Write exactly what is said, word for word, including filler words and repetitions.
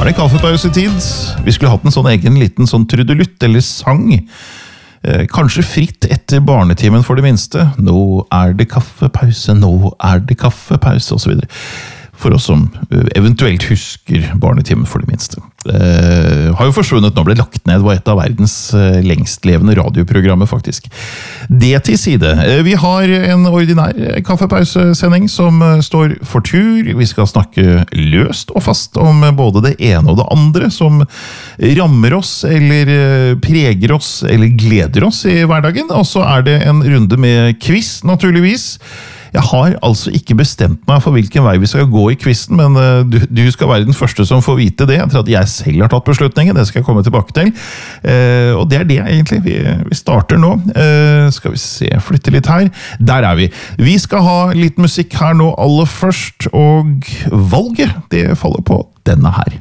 er det kaffepausetid. Vi skulle hatt en sånn egen liten sånn trudelutt eller sang. Eh, kanskje fritt etter barnetimen for det minste. Nå er det kaffepause, nå er det kaffepause, og så videre. For oss som eventuelt husker barnetimen for det minste. Eh, har jo forsvunnet, nå ble lagt ned, var et av verdens lengstlevende radioprogrammer faktisk. Det til side. Eh, vi har en ordinær kaffepausesending som står for tur. Vi skal snakke løst og fast om både det ene og det andre som rammer oss, eller preger oss, eller gleder oss i hverdagen. Og så er det en runde med quiz, naturligvis. Jeg har altså ikke bestemt meg for hvilken vei vi skal gå i quizen, men uh, du, du skal være den første som får vite det. Jeg tror at jeg selv har tatt beslutningen, det skal jeg komme tilbake til. Uh, og det er det egentlig. Vi, vi starter nå. Uh, skal vi se, flytte litt her. Der er vi. Vi skal ha litt musikk her nå aller først, og valget, det faller på denne her.